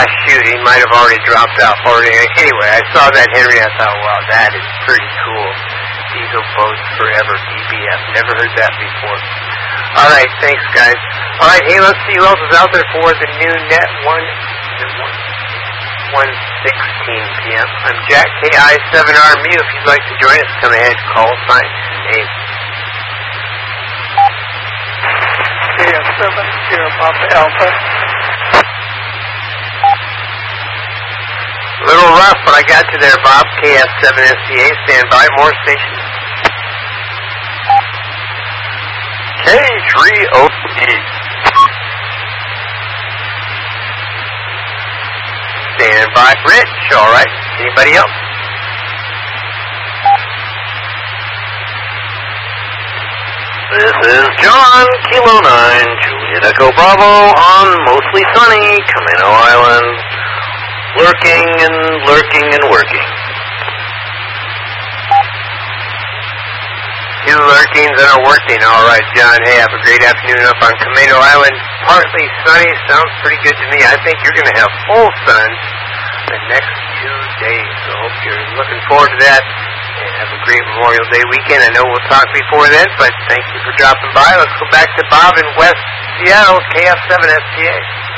shoot, he might have already dropped out. Anyway, I saw that Henry. I thought, wow, that is pretty cool. Diesel boats forever, DBF. Never heard that before. All right, thanks, guys. All right, hey, let's see who else is out there for the new Net 1:16 p.m. I'm Jack KI7RMU. If you'd like to join us, come ahead, call, sign, name. KF7, Sierra Papa Alpha. A little rough, but I got you there, Bob. KF7SCA, stand by. More stations. K3OE. Stand by. Rich, all right. Anybody else? This is John, Kilo 9, Juliet Echo Bravo on mostly sunny Camino Island. Lurking and lurking and working. Two lurkings and a working. All right, John. Hey, have a great afternoon up on Camino Island. Partly sunny. Sounds pretty good to me. I think you're going to have full sun the next 2 days. So hope you're looking forward to that. And have a great Memorial Day weekend. I know we'll talk before then, but thank you for dropping by. Let's go back to Bob in West Seattle, KF7SPA.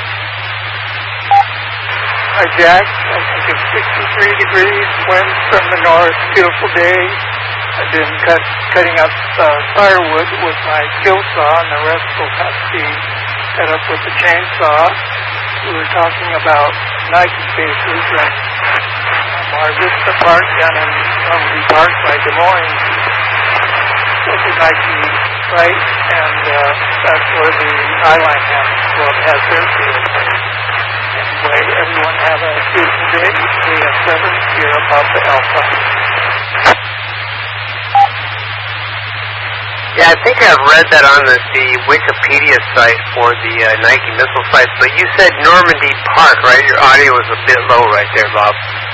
Hi, Jack. I think it's 63 degrees, winds from the north, beautiful day. I've been cutting up firewood with my kill saw, and the rest will have to be cut up with the chainsaw. We were talking about Nike spaces and our Vista Park down in Normandy Park by Des Moines. It's a Nike site, and that's where the Eyeline Club has their field. Anyway, everyone have a beautiful day. KF7, Sierra Papa Alpha. Yeah, I think I've read that on the Wikipedia site for the Nike missile sites, but you said Normandy Park, right? Your audio was a bit low right there, Bob.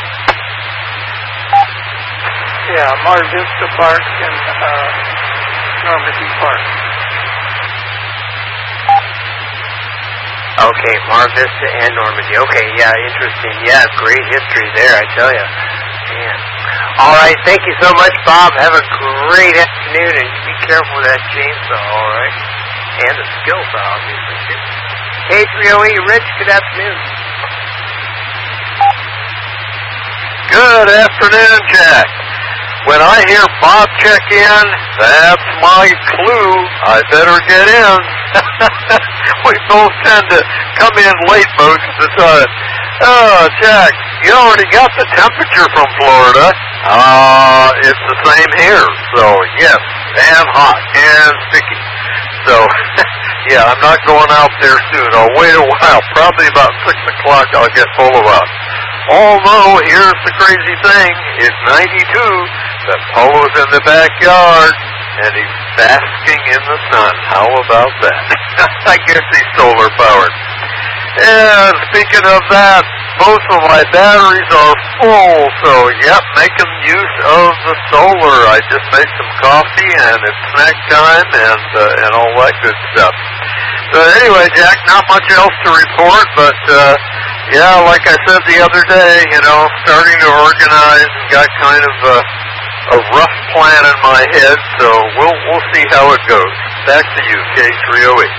Yeah, Mar Vista Park and Normandy Park. Okay, Mar Vista and Normandy. Okay, yeah, interesting. Yeah, great history there, I tell you. Man. All right, thank you so much, Bob. Have a great afternoon, and be careful with that chainsaw, all right? And the skill saw, obviously, too. K3OE, Rich, good afternoon. Good afternoon, Jack. When I hear Bob check in, that's my clue. I better get in. We both tend to come in late most of the time. Oh, Jack, you already got the temperature from Florida. It's the same here. So, yes, and hot and sticky. So, yeah, I'm not going out there soon. I'll wait a while. Probably about 6 o'clock I'll get full of us. Although, here's the crazy thing. It's 92. The polo's in the backyard, and he's basking in the sun. How about that? I guess he's solar powered. And speaking of that, both of my batteries are full, so yep, making use of the solar. I just made some coffee, and it's snack time, and all that good stuff. So anyway, Jack, not much else to report, but yeah, like I said the other day, starting to organize and got kind of a rough plan in my head, so we'll see how it goes. Back to you, K3OE.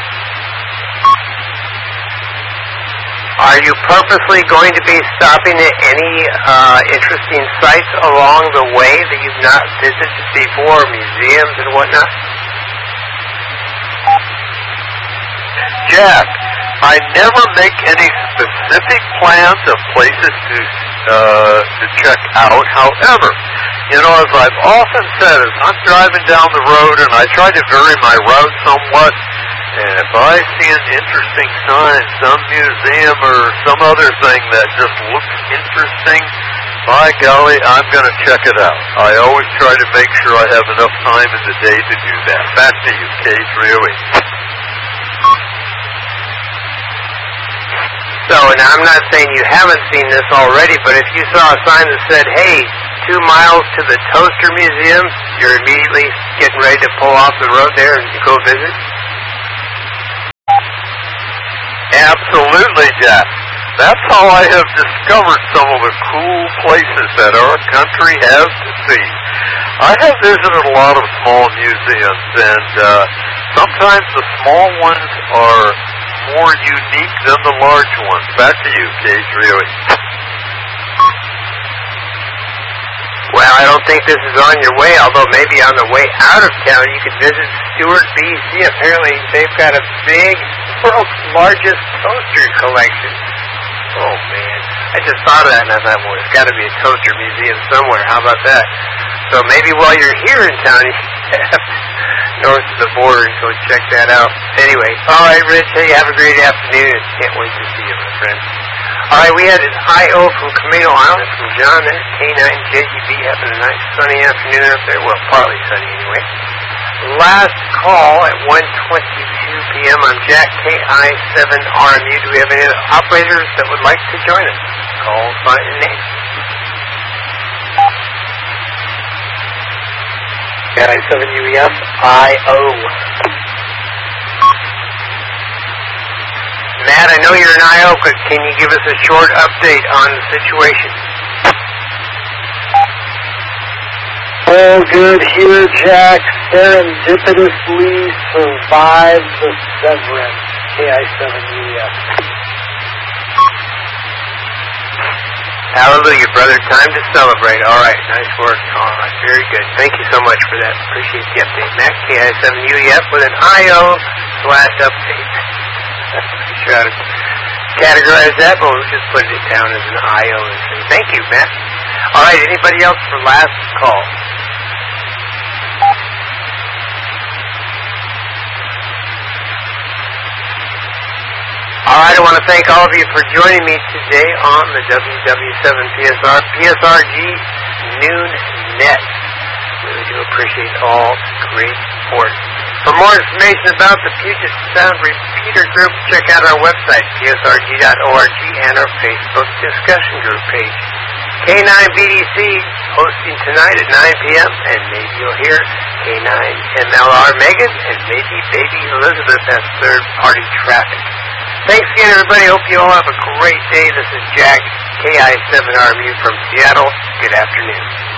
Are you purposely going to be stopping at any interesting sites along the way that you've not visited before, museums and whatnot? Jack, I never make any specific plans of places to check out. However, as I've often said, as I'm driving down the road and I try to vary my route somewhat, and if I see an interesting sign, some museum or some other thing that just looks interesting, by golly, I'm going to check it out. I always try to make sure I have enough time in the day to do that. Back to you, K3OE. So, now I'm not saying you haven't seen this already, but if you saw a sign that said, hey, 2 miles to the Toaster Museum, you're immediately getting ready to pull off the road there and go visit? Absolutely, Jack. That's how I have discovered some of the cool places that our country has to see. I have visited a lot of small museums, and sometimes the small ones are more unique than the large ones. Back to you, Gage Reilly. Well, I don't think this is on your way, although maybe on the way out of town you could visit Stewart, BC. Apparently they've got a big, world's largest toaster collection. Oh, man. I just thought of that, and I thought, well, there's got to be a toaster museum somewhere. How about that? So maybe while you're here in town, you can have north of the border and go check that out. Anyway, all right, Rich, hey, have a great afternoon. Can't wait to see you, my friend. All right, we had an I.O. from Camino Island from John there. K9JGB having a nice sunny afternoon up there. Well, partly sunny anyway. Last call at 1:22 p.m. I'm Jack, KI7RMU. Do we have any other operators that would like to join us? Call, sign, and name. KI7UEF, I.O. Matt, I know you're an I.O., but can you give us a short update on the situation? All good here, Jack. Serendipitously survived the severance. KI7UEF. Hallelujah, brother. Time to celebrate. All right, nice work. All right, very good. Thank you so much for that. Appreciate the update. Matt, KI7UEF with an I.O./update. I'm sure how to categorize that, but we'll just put it down as an I.O. and say thank you, Matt. All right, anybody else for last call? All right, I want to thank all of you for joining me today on the WW7PSR PSRG Noon Net. Really do appreciate all the great support. For more information about the Puget Sound Repeater Group, check out our website, psrg.org, and our Facebook discussion group page. K9BDC hosting tonight at 9 p.m., and maybe you'll hear K9MLR Megan, and maybe Baby Elizabeth has third-party traffic. Thanks again, everybody. Hope you all have a great day. This is Jack, KI7RMU from Seattle. Good afternoon.